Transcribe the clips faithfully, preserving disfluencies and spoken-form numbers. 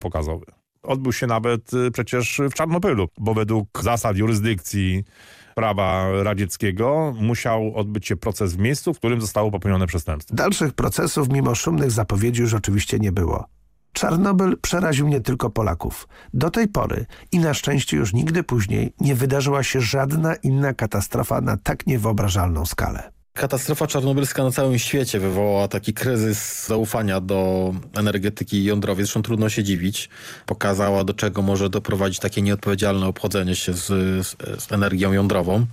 pokazowy. Odbył się nawet przecież w Czarnobylu, bo według zasad jurysdykcji prawa radzieckiego musiał odbyć się proces w miejscu, w którym zostało popełnione przestępstwo. Dalszych procesów mimo szumnych zapowiedzi już oczywiście nie było. Czarnobyl przeraził nie tylko Polaków. Do tej pory i na szczęście już nigdy później nie wydarzyła się żadna inna katastrofa na tak niewyobrażalną skalę. Katastrofa czarnobylska na całym świecie wywołała taki kryzys zaufania do energetyki jądrowej. Zresztą trudno się dziwić. Pokazała, do czego może doprowadzić takie nieodpowiedzialne obchodzenie się z, z, z energią jądrową.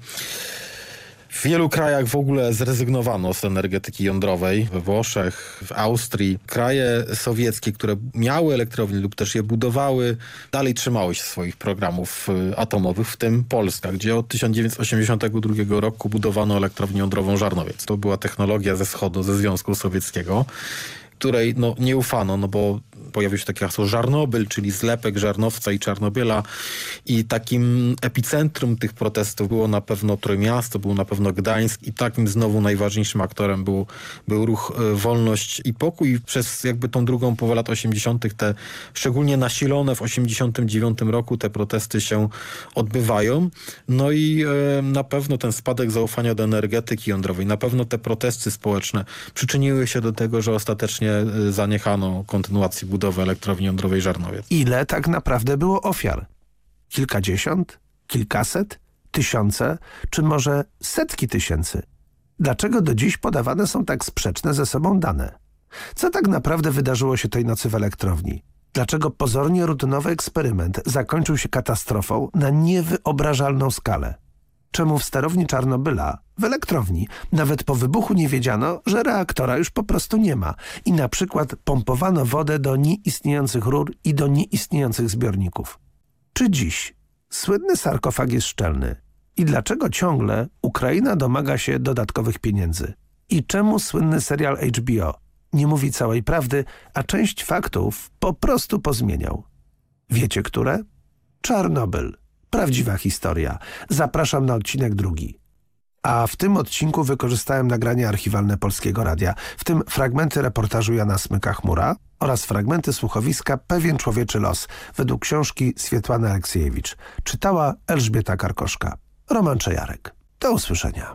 W wielu krajach w ogóle zrezygnowano z energetyki jądrowej. We Włoszech, w Austrii. Kraje sowieckie, które miały elektrownie lub też je budowały, dalej trzymały się swoich programów atomowych, w tym Polska, gdzie od tysiąc dziewięćset osiemdziesiątego drugiego roku budowano elektrownię jądrową Żarnowiec. To była technologia ze wschodu, ze Związku Sowieckiego, której no, nie ufano, no bo pojawiło się takie hasło Żarnobyl, czyli zlepek Żarnowca i Czarnobyla, i takim epicentrum tych protestów było na pewno Trójmiasto, był na pewno Gdańsk, i takim znowu najważniejszym aktorem był, był ruch Wolność i Pokój. Przez jakby tą drugą połowę lat osiemdziesiątych te szczególnie nasilone w osiemdziesiątym dziewiątym roku te protesty się odbywają. No i e, na pewno ten spadek zaufania do energetyki jądrowej, na pewno te protesty społeczne przyczyniły się do tego, że ostatecznie zaniechano kontynuacji budowy elektrowni jądrowej Żarnowiec. Ile tak naprawdę było ofiar? Kilkadziesiąt? Kilkaset? Tysiące? Czy może setki tysięcy? Dlaczego do dziś podawane są tak sprzeczne ze sobą dane? Co tak naprawdę wydarzyło się tej nocy w elektrowni? Dlaczego pozornie rutynowy eksperyment zakończył się katastrofą na niewyobrażalną skalę? Czemu w sterowni Czarnobyla, w elektrowni, nawet po wybuchu nie wiedziano, że reaktora już po prostu nie ma i na przykład pompowano wodę do nieistniejących rur i do nieistniejących zbiorników? Czy dziś słynny sarkofag jest szczelny? I dlaczego ciągle Ukraina domaga się dodatkowych pieniędzy? I czemu słynny serial H B O nie mówi całej prawdy, a część faktów po prostu pozmieniał? Wiecie które? Czarnobyl. Prawdziwa historia. Zapraszam na odcinek drugi. A w tym odcinku wykorzystałem nagrania archiwalne Polskiego Radia, w tym fragmenty reportażu Jana Smyka-Chmura oraz fragmenty słuchowiska Pewien człowieczy los, według książki Swietłany Aleksiejewicz. Czytała Elżbieta Karkoszka. Roman Czajarek. Do usłyszenia.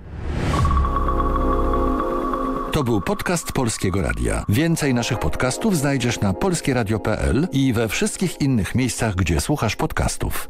To był podcast Polskiego Radia. Więcej naszych podcastów znajdziesz na polskie radio kropka p l i we wszystkich innych miejscach, gdzie słuchasz podcastów.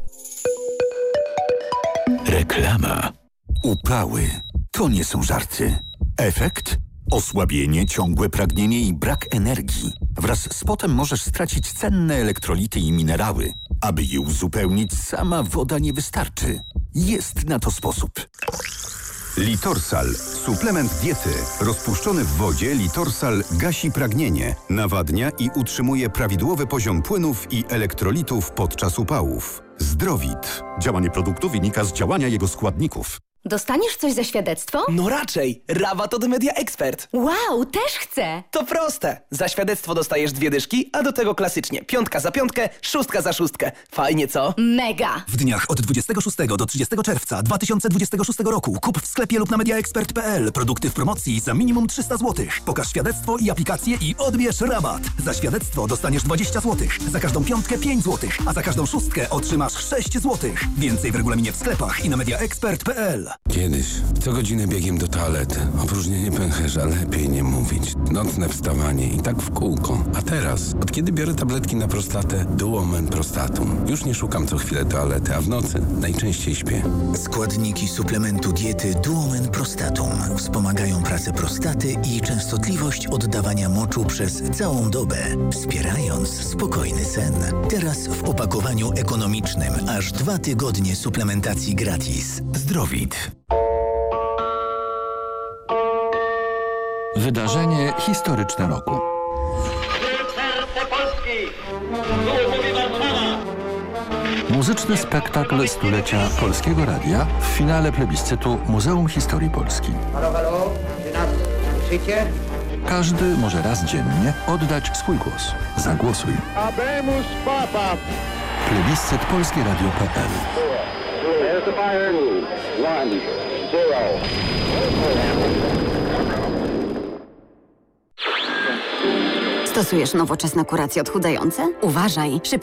Reklama. Upały to nie są żarty. Efekt? Osłabienie, ciągłe pragnienie i brak energii. Wraz z potem możesz stracić cenne elektrolity i minerały. Aby je uzupełnić, sama woda nie wystarczy. Jest na to sposób. Litorsal. Suplement diety. Rozpuszczony w wodzie Litorsal gasi pragnienie, nawadnia i utrzymuje prawidłowy poziom płynów i elektrolitów podczas upałów. Zdrowit. Działanie produktu wynika z działania jego składników. Dostaniesz coś za świadectwo? No raczej! Rabat od Media Expert. Wow, też chcę! To proste! Za świadectwo dostajesz dwie dyszki, a do tego klasycznie piątka za piątkę, szóstka za szóstkę. Fajnie, co? Mega! W dniach od dwudziestego szóstego do trzydziestego czerwca dwa tysiące dwudziestego szóstego roku kup w sklepie lub na mediaexpert kropka p l produkty w promocji za minimum trzysta złotych. Pokaż świadectwo i aplikację i odbierz rabat. Za świadectwo dostaniesz dwadzieścia złotych, za każdą piątkę pięć złotych, a za każdą szóstkę otrzymasz sześć złotych. Więcej w regulaminie w sklepach i na mediaexpert kropka p l. Kiedyś co godzinę biegiem do toalety. Opróżnienie pęcherza, lepiej nie mówić. Nocne wstawanie i tak w kółko. A teraz, od kiedy biorę tabletki na prostatę Duomen Prostatum, już nie szukam co chwilę toalety, a w nocy najczęściej śpię. Składniki suplementu diety Duomen Prostatum wspomagają pracę prostaty i częstotliwość oddawania moczu przez całą dobę, wspierając spokojny sen. Teraz w opakowaniu ekonomicznym aż dwa tygodnie suplementacji gratis. Zdrowit. Wydarzenie historyczne roku. Muzyczny spektakl stulecia Polskiego Radia w finale plebiscytu Muzeum Historii Polski. Halo, halo, czy nas słyszycie? Każdy może raz dziennie oddać swój głos. Zagłosuj. Habemus Papa. Plebiscyt polskie radio kropka p l. There's the fire. One, zero. Stosujesz nowoczesne kuracje odchudzające? Uważaj, szybko